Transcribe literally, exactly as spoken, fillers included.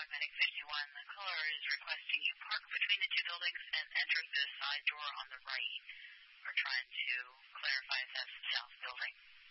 Medic fifty-one. The caller is requesting you park between the two buildings and enter the side door on the right. We're trying to clarify if that's the south building.